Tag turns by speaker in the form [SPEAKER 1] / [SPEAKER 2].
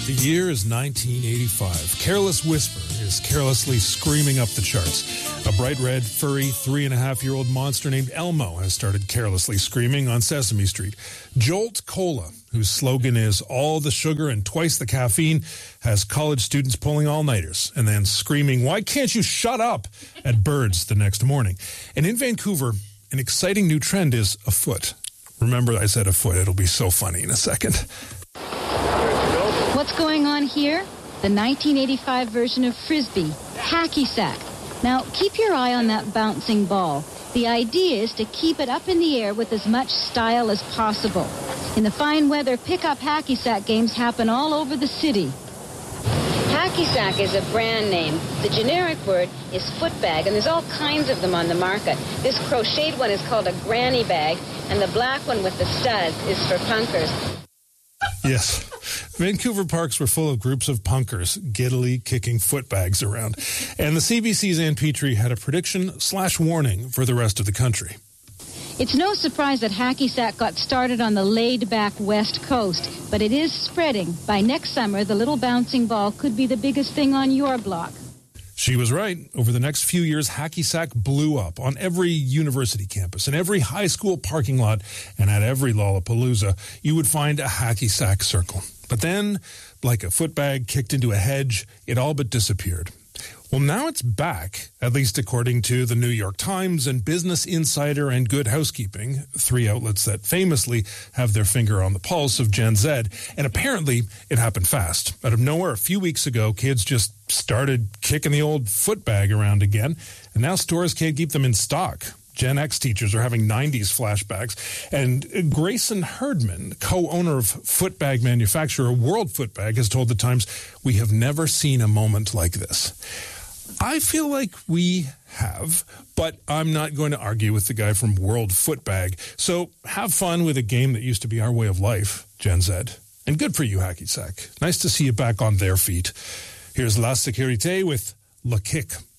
[SPEAKER 1] The year is 1985. Careless Whisper is carelessly screaming up the charts. A bright red, furry, 3.5-year-old monster named Elmo has started carelessly screaming on Sesame Street. Jolt Cola, whose slogan is all the sugar and twice the caffeine, has college students pulling all-nighters and then screaming, "Why can't you shut up?" at birds the next morning. And in Vancouver, an exciting new trend is afoot. Remember I said afoot. It'll be so funny in a second.
[SPEAKER 2] What's going on here? The 1985 version of Frisbee, Hacky Sack. Now, keep your eye on that bouncing ball. The idea is to keep it up in the air with as much style as possible. In the fine weather, pick-up Hacky Sack games happen all over the city. Hacky Sack is a brand name. The generic word is foot bag, and there's all kinds of them on the market. This crocheted one is called a granny bag, and the black one with the studs is for punkers.
[SPEAKER 1] Yes. Vancouver parks were full of groups of punkers giddily kicking footbags around. And the CBC's Ann Petrie had a prediction/warning for the rest of the country.
[SPEAKER 2] It's no surprise that Hacky Sack got started on the laid-back West Coast, but it is spreading. By next summer, the little bouncing ball could be the biggest thing on your block.
[SPEAKER 1] She was right. Over the next few years, Hacky Sack blew up on every university campus, in every high school parking lot, and at every Lollapalooza, you would find a Hacky Sack circle. But then, like a footbag kicked into a hedge, it all but disappeared. Well, now it's back, at least according to the New York Times and Business Insider and Good Housekeeping, 3 outlets that famously have their finger on the pulse of Gen Z. And apparently, it happened fast. Out of nowhere, a few weeks ago, kids just started kicking the old footbag around again, and now stores can't keep them in stock. Gen X teachers are having 90s flashbacks. And Grayson Herdman, co-owner of footbag manufacturer World Footbag, has told the Times, "We have never seen a moment like this." I feel like we have, but I'm not going to argue with the guy from World Footbag. So have fun with a game that used to be our way of life, Gen Z. And good for you, Hacky Sack. Nice to see you back on their feet. Here's La Sécurité with Le Kick.